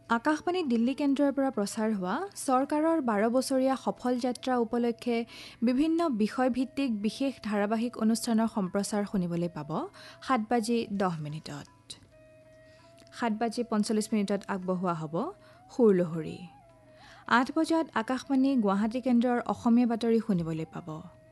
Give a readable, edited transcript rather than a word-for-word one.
আকাশবাণী দিল্লী কেন্দ্ৰৰ পৰা প্ৰচাৰ হোৱা চৰকাৰৰ 12 বছৰীয়া সফল যাত্ৰা উপলক্ষে বিভিন্ন বিষয়ভিত্তিক বিশেষ ধাৰাবাহিক অনুষ্ঠানৰ সম্প্ৰচাৰ শুনিবলৈ পাব 7:10 7:45 আগবঢ়োৱা হ'ব সুৰলহৰী 8 বজাত আকাশবাণী গুৱাহাটী কেন্দ্ৰৰ অসমীয়া বাতৰি শুনিবলৈ পাব